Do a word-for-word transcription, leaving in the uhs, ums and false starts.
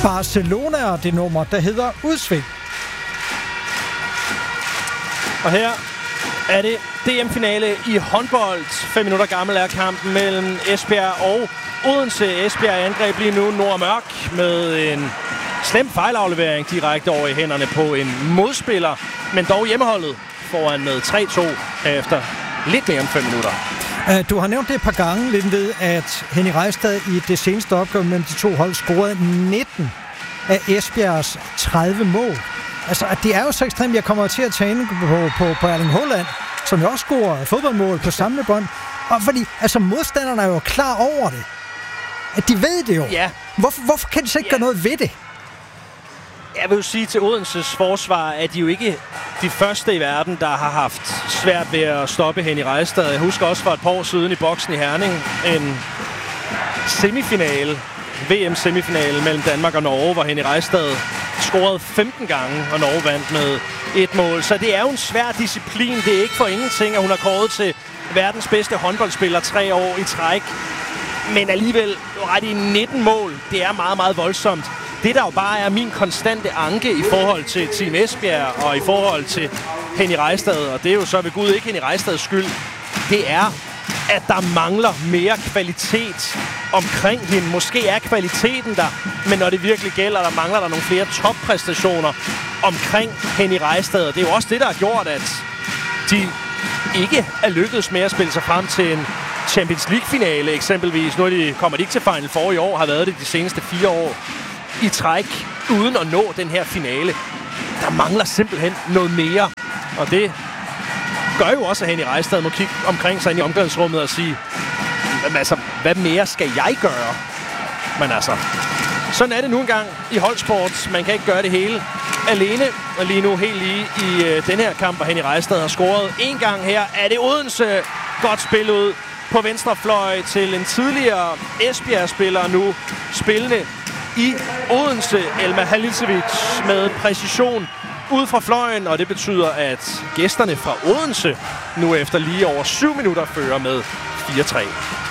Barcelona er det nummer, der hedder Udsving. Og her er det D M-finale i håndbold. Fem minutter gammel er kampen mellem Esbjerg og Odense. Esbjerg angreb lige nu Nordmørk med en slem fejlaflevering direkte over i hænderne på en modspiller. Men dog hjemmeholdet foran med tre to efter lidt mere end fem minutter. Du har nævnt det et par gange, lidt ved, at Henning Reistad i det seneste opgør mellem de to hold scorede nitten af Esbjergs tredive mål. Altså, det er jo så ekstremt, jeg kommer til at tage på, på, på Erling Haaland, som jo også scorer fodboldmål på samlebånd. Og fordi, altså, modstanderne er jo klar over det. At de ved det jo. Ja. Hvorfor, hvorfor kan de så ikke ja. gøre noget ved det? Jeg vil jo sige til Odenses forsvar, at de jo ikke de første i verden, der har haft svært ved at stoppe Henning Reistad. Jeg husker også for et par år siden i boksen i Herning en semifinale, V M-semifinale mellem Danmark og Norge, hvor Henning Reistad scorede femten gange, og Norge vandt med et mål. Så det er jo en svær disciplin. Det er ikke for ingenting, at hun har kåret til verdens bedste håndboldspiller tre år i træk. Men alligevel ret i nitten mål. Det er meget, meget voldsomt. Det der jo bare er min konstante anke i forhold til Team Esbjerg og i forhold til Henning Reistad, og det er jo så ved Gud ikke Henning Reistads skyld, det er, at der mangler mere kvalitet omkring hende. Måske er kvaliteten der, men når det virkelig gælder, der mangler der nogle flere toppræstationer omkring Henning Reistad. Det er jo også det, der har gjort, at de ikke er lykkedes med at spille sig frem til en Champions League-finale eksempelvis. Nu er de, kommer de ikke til Final Four i år, har været det de seneste fire år i træk, uden at nå den her finale. Der mangler simpelthen noget mere. Og det gør jo også, at Henning Reistad må kigge omkring sig ind i omklædningsrummet og sige, altså, hvad mere skal jeg gøre? Men altså, sådan er det nu engang i holdsport. Man kan ikke gøre det hele alene. Og lige nu helt lige i øh, den her kamp, hvor Henning Reistad har scoret en gang her, er det Odense godt spillet ud på venstre fløj til en tidligere Esbjerg-spiller, nu spillende i Odense, Elma Halilovic, med præcision ud fra fløjen, og det betyder, at gæsterne fra Odense nu efter lige over syv minutter fører med fire tre.